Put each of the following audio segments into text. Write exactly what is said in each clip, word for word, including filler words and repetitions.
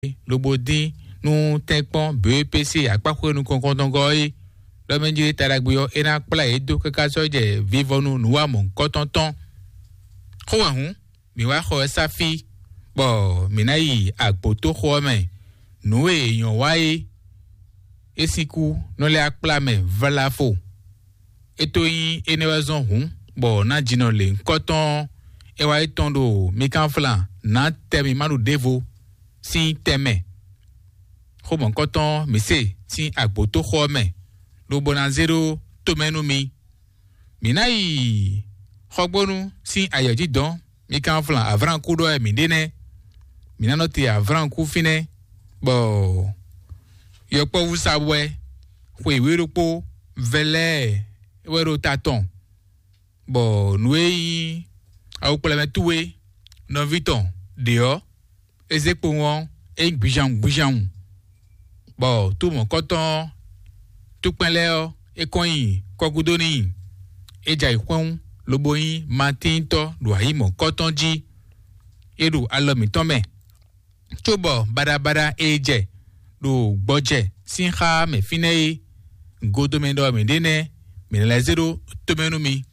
lobodin nu tekpon B P C akpakwe nu konkontongoy lo menjiri taragbuyo ena kpla edo kaka soje vivonu nuwa mon kotonton ho hu mi wa ho safi bo minayi agboto ho me nu eyan waye esiku no le akpla me valafo eto yin enewazon hu bo na jino le koton e wa itondo mi kan flan na temi manu devo si teme ho mon koton mi se si agboto ho me lo bonazero to menu mi minayi hogbonu si ayoji don mi kan flan avran kudo e mi dene minano ti avran ku fine bo yopo usabwe kwe wiropo vele wero taton bo nuei au problème tuwe no viton deo ezepo won e gbijan gbijan bo tout mon coton tout penleo e koyin kokudoni eja ikon loboyin matinto do ayi mon coton ji eru alomi tome chobo badabada eje do gboje sinha me fine godo me do me dene me la zero to menu mi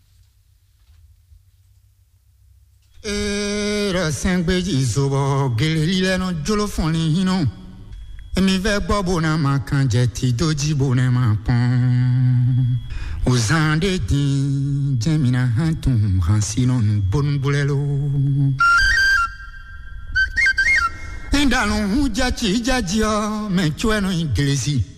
era sangbeji sobo gelile no jolo foni hino emi ve bobo na makanje ti doji bona ma pon ozande ti jemina hantum hansino bon bulelo indalo jachi jajio me chweno inglesi